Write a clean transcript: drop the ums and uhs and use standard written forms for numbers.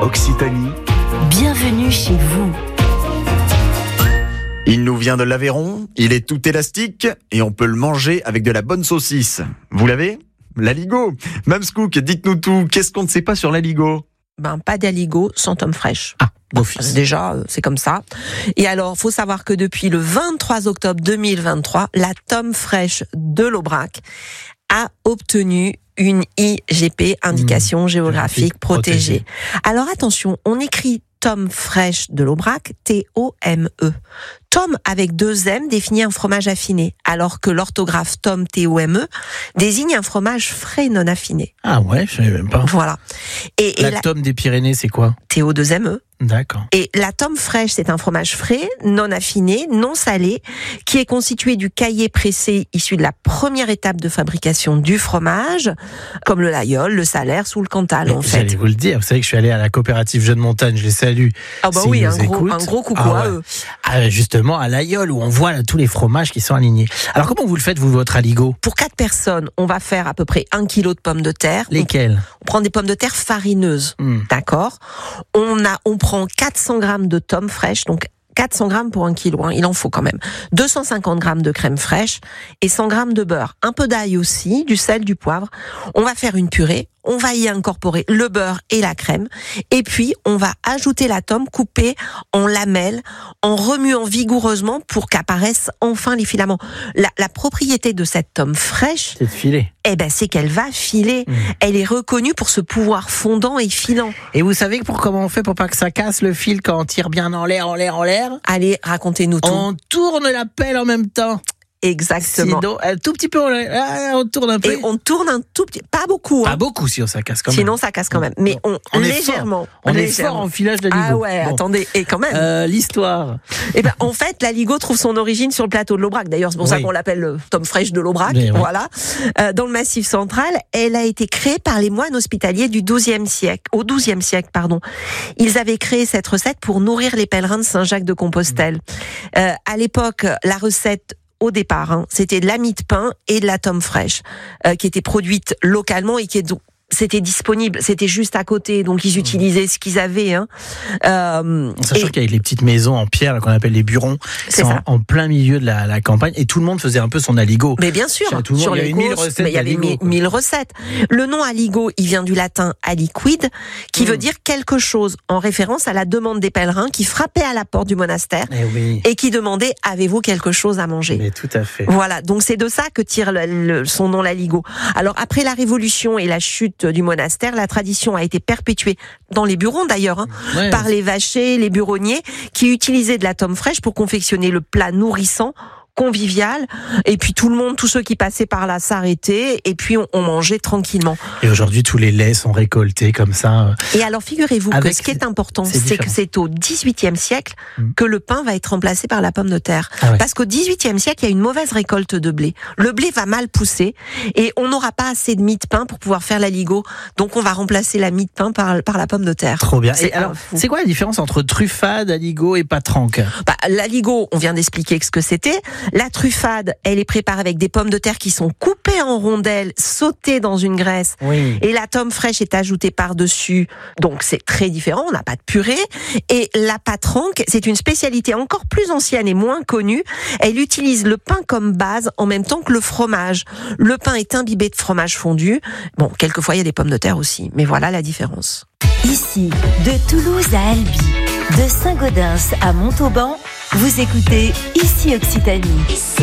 Occitanie. Bienvenue chez vous. Il nous vient de l'Aveyron, il est tout élastique et on peut le manger avec de la bonne saucisse. Vous l'avez ? L'aligot. Mamskouk, dites-nous tout, qu'est-ce qu'on ne sait pas sur l'aligot ? Pas d'aligot sans tome fraîche. D'office. Déjà, c'est comme ça. Et alors, faut savoir que depuis le 23 octobre 2023, la tome fraîche de l'Aubrac a obtenu une IGP, indication géographique protégée. Alors attention, on écrit tome fraîche de l'Aubrac, T-O-M-E. Tome avec 2 M définit un fromage affiné, alors que l'orthographe tome, T-O-M-E, désigne un fromage frais non affiné. Ah ouais, je savais même pas. Voilà. Et la tome des Pyrénées, c'est quoi ? T-O-2-M-E. D'accord. Et la tome fraîche, c'est un fromage frais, non affiné, non salé, qui est constitué du caillé pressé issu de la première étape de fabrication du fromage, comme le laïol, le salers ou le cantal, en fait. J'allais vous le dire, vous savez que je suis allé à la coopérative Jeune Montagne, je les salue. Ah bah oui, un gros coucou à eux. Justement, à l'aïeul, où on voit là, tous les fromages qui sont alignés. Alors comment vous le faites, vous, votre aligot ? Pour 4 personnes, on va faire à peu près 1 kilo de pommes de terre. Lesquelles ? On prend des pommes de terre farineuses, d'accord ? On prend 400 grammes de tomes fraîches, donc 400 grammes pour 1 kilo, il en faut quand même. 250 grammes de crème fraîche et 100 grammes de beurre. Un peu d'ail aussi, du sel, du poivre. On va faire une purée. On va y incorporer le beurre et la crème. Et puis, on va ajouter la tome coupée en lamelles, en remuant vigoureusement pour qu'apparaissent enfin les filaments. La propriété de cette tome fraîche, c'est de filer. C'est qu'elle va filer. Elle est reconnue pour ce pouvoir fondant et filant. Et vous savez comment on fait pour pas que ça casse le fil quand on tire bien en l'air ? Allez, racontez-nous tout. On tourne la pelle en même temps. Exactement. Sinon, un tout petit peu, on tourne un peu. Et on tourne un tout petit, pas beaucoup. Pas beaucoup, sinon ça casse quand même. Sinon ça casse quand même. Mais on légèrement. On est fort en filage d'aligot. Ah ouais, attendez, et quand même. L'histoire. En fait, l'aligot trouve son origine sur le plateau de l'Aubrac. D'ailleurs, c'est pour ça qu'on l'appelle tome fraîche de l'Aubrac. Voilà. Dans le Massif central, elle a été créée par les moines hospitaliers du XIIe siècle. Au XIIe siècle, pardon. Ils avaient créé cette recette pour nourrir les pèlerins de Saint-Jacques de Compostelle. À l'époque, la recette au départ, c'était de la mie de pain et de la tome fraîche, qui était produite localement et c'était disponible, c'était juste à côté, donc ils utilisaient ce qu'ils avaient. Sachant qu'avec les petites maisons en pierre qu'on appelle les burons, c'est en plein milieu de la campagne, et tout le monde faisait un peu son aligot. Mais bien sûr, sur les courses, il y avait 1000 recettes. Le nom aligot, il vient du latin aliquid, qui veut dire quelque chose, en référence à la demande des pèlerins qui frappaient à la porte du monastère et qui demandaient « Avez-vous quelque chose à manger ?» Mais tout à fait. Voilà, donc c'est de ça que tire son nom l'aligot. Alors après la Révolution et la chute du monastère, la tradition a été perpétuée dans les burons d'ailleurs, par les vachers, les buronniers, qui utilisaient de la tome fraîche pour confectionner le plat nourrissant, convivial, et puis tous ceux qui passaient par là s'arrêtaient, et puis on mangeait tranquillement. Et aujourd'hui, tous les laits sont récoltés comme ça. Et alors, figurez-vous que ce qui est important, c'est que c'est au XVIIIe siècle que le pain va être remplacé par la pomme de terre. Parce qu'au XVIIIe siècle, il y a une mauvaise récolte de blé. Le blé va mal pousser, et on n'aura pas assez de mie de pain pour pouvoir faire l'aligot. Donc on va remplacer la mie de pain par la pomme de terre. Trop bien. Et alors, c'est quoi la différence entre truffade, aligot et patranque ? L'aligot, on vient d'expliquer ce que c'était. La truffade, elle est préparée avec des pommes de terre qui sont coupées en rondelles, sautées dans une graisse. Et la tome fraîche est ajoutée par-dessus. Donc c'est très différent, on n'a pas de purée. Et la patranque, c'est une spécialité encore plus ancienne et moins connue. Elle utilise le pain comme base en même temps que le fromage. Le pain est imbibé de fromage fondu. Bon, quelquefois il y a des pommes de terre aussi. Mais voilà la différence. Ici, de Toulouse à Albi, de Saint-Gaudens à Montauban, vous écoutez Ici Occitanie.